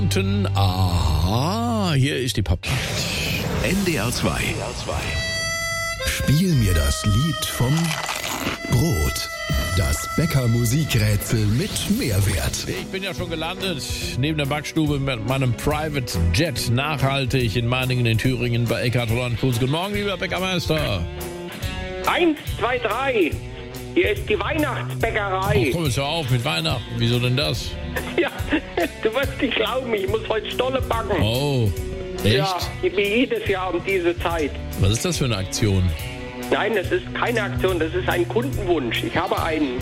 Aha, hier ist die Pop. NDR 2. Spiel mir das Lied vom Brot. Das Bäcker-Musikrätsel mit Mehrwert. Ich bin ja schon gelandet, neben der Backstube mit meinem Private Jet, nachhaltig in Meiningen in Thüringen bei Eckhard Holland. Guten Morgen, lieber Bäckermeister. 1, 2, 3. Hier ist die Weihnachtsbäckerei. Komm jetzt hör auf mit Weihnachten. Wieso denn das? Ja, du wirst nicht glauben, ich muss heute Stolle backen. Oh, echt? Ja, wie jedes Jahr um diese Zeit. Was ist das für eine Aktion? Nein, das ist keine Aktion, das ist ein Kundenwunsch. Ich habe einen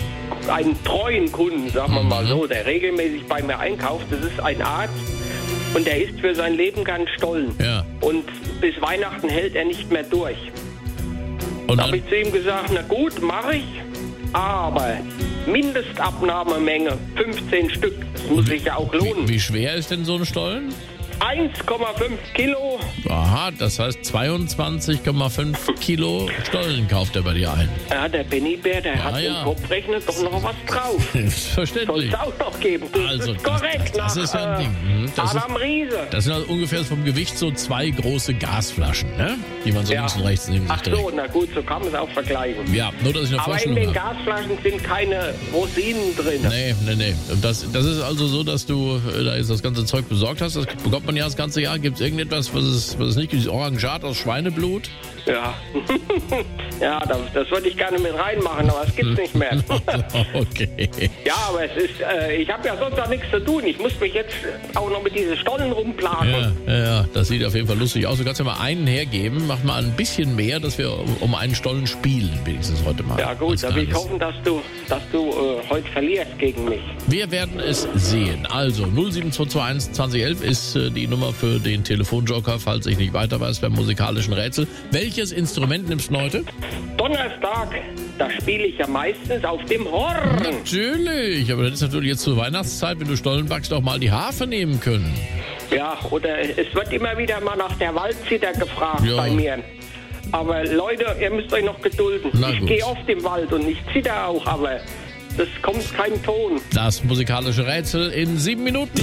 treuen Kunden, sagen wir mal so, der regelmäßig bei mir einkauft. Das ist ein Arzt und der isst für sein Leben gern Stollen. Ja. Und bis Weihnachten hält er nicht mehr durch. Und Da habe ich zu ihm gesagt, na gut, mache ich, aber Mindestabnahmemenge 15 Stück. Das muss sich ja auch lohnen. Wie schwer ist denn so ein Stollen? 1,5 Kilo. Aha, das heißt 22,5 Kilo Stollen kauft er bei dir ein. Ja, der Bennybär, der hat ja. im Kopfrechner doch noch was drauf. Soll Verständlich. es auch noch geben. Das Also, ist korrekt. das ist ja ein Ding. Das Adam Riese. Das sind also ungefähr vom Gewicht so 2 große Gasflaschen, ne? Die man so links und rechts neben sich Ach trägt. so, na gut, so kann man es auch vergleichen. Ja, nur dass ich eine Aber in Vorstellung den habe. Gasflaschen sind keine Rosinen drin. Nee. Und das ist also so, dass du da jetzt das ganze Zeug besorgt hast. Das bekommt man ja das ganze Jahr. Gibt es irgendetwas, was es nicht gibt? Orangat aus Schweineblut? Ja, ja, das würde ich gerne mit reinmachen, aber es gibt's nicht mehr. Okay. Ja, aber es ist, ich habe ja sonst auch nichts zu tun. Ich muss mich jetzt auch noch mit diesen Stollen rumplagen. Ja, das sieht auf jeden Fall lustig aus. Du kannst ja mal einen hergeben. Mach mal ein bisschen mehr, dass wir um einen Stollen spielen, wenigstens heute mal. Ja gut, aber ich hoffe, dass du heute verlierst gegen mich. Wir werden es sehen. Also 07221 2011 ist die Nummer für den Telefonjoker, falls ich nicht weiter weiß beim musikalischen Rätsel. Welches Instrument nimmst du heute? Donnerstag, da spiele ich ja meistens auf dem Horn. Natürlich, aber das ist natürlich jetzt zur Weihnachtszeit, wenn du Stollen backst, auch mal die Harfe nehmen können. Ja, oder es wird immer wieder mal nach der Waldzither gefragt Ja. bei mir. Aber Leute, ihr müsst euch noch gedulden. Na Ich gut. gehe oft im Wald und ich zitter auch, aber das kommt kein Ton. Das musikalische Rätsel in 7 Minuten.